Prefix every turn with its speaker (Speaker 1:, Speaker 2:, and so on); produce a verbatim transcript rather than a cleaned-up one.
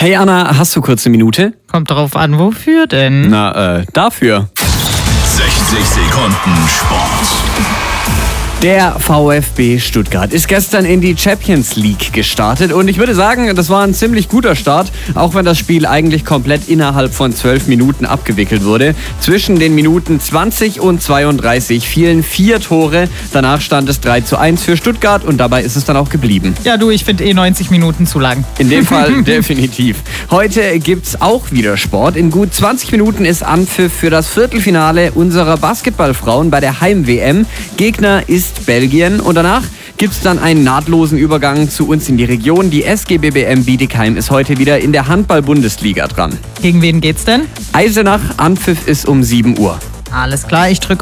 Speaker 1: Hey Anna, hast du kurz eine Minute?
Speaker 2: Kommt drauf an, wofür denn?
Speaker 1: Na, äh, dafür.
Speaker 3: sechzig Sekunden Sport.
Speaker 1: Der VfB Stuttgart ist gestern in die Champions League gestartet und ich würde sagen, das war ein ziemlich guter Start, auch wenn das Spiel eigentlich komplett innerhalb von zwölf Minuten abgewickelt wurde. Zwischen den Minuten zwanzig und zweiunddreißig fielen vier Tore, danach stand es drei zu eins für Stuttgart und dabei ist es dann auch geblieben.
Speaker 2: Ja du, ich finde eh neunzig Minuten zu lang.
Speaker 1: In dem Fall definitiv. Heute gibt's auch wieder Sport. In gut zwanzig Minuten ist Anpfiff für das Viertelfinale unserer Basketballfrauen bei der Heim-W M. Gegner ist Belgien und danach gibt es dann einen nahtlosen Übergang zu uns in die Region. Die S G B B M Bietigheim ist heute wieder in der Handball-Bundesliga dran.
Speaker 2: Gegen wen geht's denn?
Speaker 1: Eisenach, Anpfiff ist um sieben Uhr.
Speaker 2: Alles klar, ich drücke